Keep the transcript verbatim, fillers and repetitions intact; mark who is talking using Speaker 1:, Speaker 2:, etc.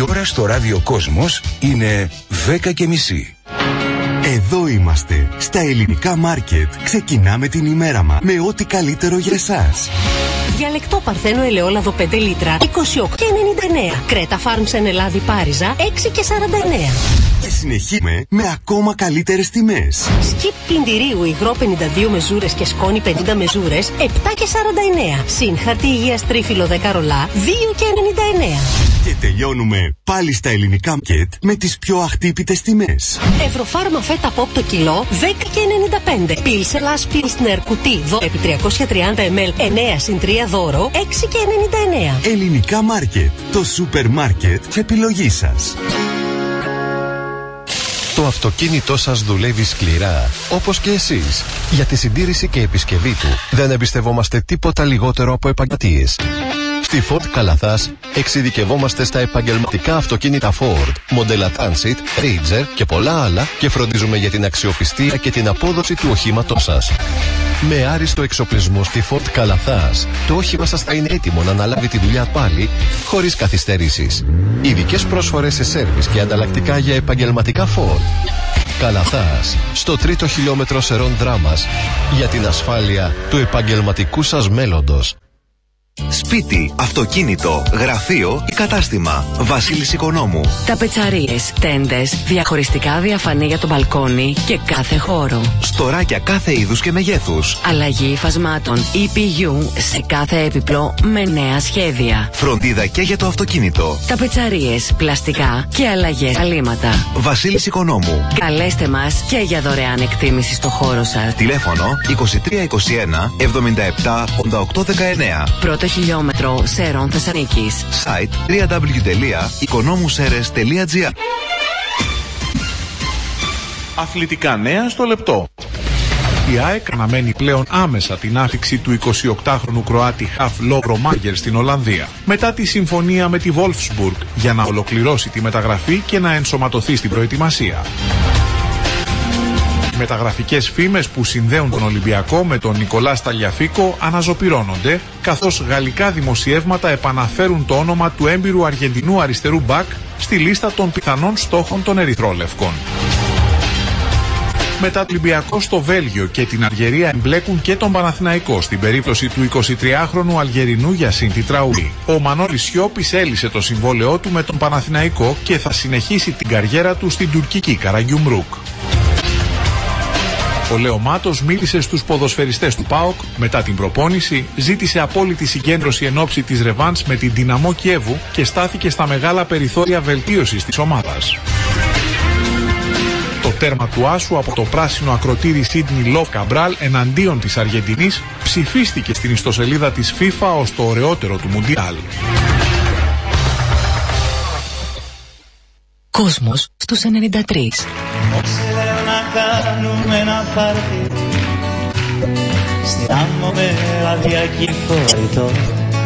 Speaker 1: ώρα στο ράδιο Κόσμος είναι δέκα και μισή.
Speaker 2: Εδώ είμαστε, στα ελληνικά μάρκετ. Ξεκινάμε την ημέρα μας με ό,τι καλύτερο για εσάς.
Speaker 3: Διαλεκτό Παρθένο ελαιόλαδο πέντε λίτρα είκοσι οκτώ και ενενήντα εννέα. Κρέτα Φάρμς εν Ελλάδη Πάριζα έξι και σαράντα εννέα.
Speaker 2: Και συνεχίζουμε με ακόμα καλύτερες τιμές.
Speaker 3: Σκιπ πλυντηρίου υγρό πενήντα δύο μεζούρες και σκόνη πενήντα μεζούρες επτά και σαράντα εννέα. Συν χαρτί υγείας τρίφυλλο δέκα ρολά δύο και ενενήντα εννέα.
Speaker 2: Και τελειώνουμε πάλι στα ελληνικά μάρκετ με τις πιο αχτύπητες τιμές.
Speaker 3: Ευρωφάρμα φέτα πόπ το κιλό δέκα και ενενήντα πέντε. Πίλσερ Λας Πίλσνερ κουτί δώδεκα επί τριακόσια τριάντα μιλιλίτρα εννέα συν τρία δώρο έξι και ενενήντα εννέα.
Speaker 2: Ελληνικά μάρκετ, το σούπερ μάρκετ της επιλογής σας.
Speaker 4: Το αυτοκίνητό σας δουλεύει σκληρά, όπως και εσείς. Για τη συντήρηση και επισκευή του δεν εμπιστευόμαστε τίποτα λιγότερο από επαγγελματίες. Στη Ford Καλαθάς εξειδικευόμαστε στα επαγγελματικά αυτοκίνητα Ford, μοντέλα Transit, Ranger και πολλά άλλα και φροντίζουμε για την αξιοπιστία και την απόδοση του οχήματός σας. Με άριστο εξοπλισμό στη Ford Καλαθάς, το όχημα σας θα είναι έτοιμο να αναλάβει τη δουλειά πάλι, χωρίς καθυστερήσεις. Ειδικές πρόσφορες σε σέρβις και ανταλλακτικά για επαγγελματικά Ford. Καλαθάς, στο τρίτο χιλιόμετρο Σερών Δράμας, για την ασφάλεια του επαγγελματικού σας μέλλοντος.
Speaker 5: Σπίτι, αυτοκίνητο, γραφείο ή κατάστημα. Βασίλης Οικονόμου.
Speaker 6: Ταπετσαρίες, τέντες, διαχωριστικά διαφανή για το μπαλκόνι και κάθε χώρο.
Speaker 5: Στοράκια κάθε είδους και μεγέθους.
Speaker 6: Αλλαγή υφασμάτων ι πι γιου σε κάθε έπιπλο με νέα σχέδια.
Speaker 5: Φροντίδα και για το αυτοκίνητο.
Speaker 6: Ταπετσαρίες, πλαστικά και αλλαγές αλήματα.
Speaker 5: Βασίλης Οικονόμου.
Speaker 6: Καλέστε μας και για δωρεάν εκτίμηση στο χώρο σας.
Speaker 5: Τηλέφωνο είκοσι τρία είκοσι ένα εβδομήντα επτά ογδόντα οκτώ δεκαεννέα.
Speaker 6: Πρώτο χιλιόμετρο Σέρων Θεσσαλονίκης.
Speaker 5: Site double-u double-u double-u τελεία οικονόμουσέρες τελεία τζι άρ.
Speaker 7: Αθλητικά νέα στο λεπτό. Η ΑΕΚ αναμένει πλέον άμεσα την άφιξη του εικοσιοκτάχρονου Κροάτη Χαφ Λόβρο Μάγκερ στην Ολλανδία, μετά τη συμφωνία με τη Wolfsburg για να ολοκληρώσει τη μεταγραφή και να ενσωματωθεί στην προετοιμασία. Οι μεταγραφικές φήμες που συνδέουν τον Ολυμπιακό με τον Νικολά Σταλιαφίκο αναζωπυρώνονται, καθώς γαλλικά δημοσιεύματα επαναφέρουν το όνομα του έμπειρου Αργεντινού αριστερού μπακ στη λίστα των πιθανών στόχων των ερυθρόλευκων. Μετά το Ολυμπιακό στο Βέλγιο και την Αλγερία εμπλέκουν και τον Παναθηναϊκό στην περίπτωση του εικοσιτριάχρονου Αλγερινού Γιασίντη Τραούρι. Ο Μανώλης Σιώπης έλυσε το συμβόλαιό του με τον Παναθηναϊκό και θα συνεχίσει την καριέρα του στην τουρκική Καραγκιουμρούκ. Ο Λέο Μάτος μίλησε στους ποδοσφαιριστές του ΠΑΟΚ μετά την προπόνηση, ζήτησε απόλυτη συγκέντρωση εν ώψη της ρεβάνς με την Δυναμό Κιέβου και στάθηκε στα μεγάλα περιθώρια βελτίωσης της ομάδας. Το τέρμα του άσου από το πράσινο ακροτήρι Σίδνι Λόβ Καμπράλ εναντίον της Αργεντινής ψηφίστηκε στην ιστοσελίδα της FIFA ως το ωραιότερο του Μουντιάλ.
Speaker 3: Κόσμος στους ενενήντα τρία.
Speaker 8: Stiamo per la via chi fuori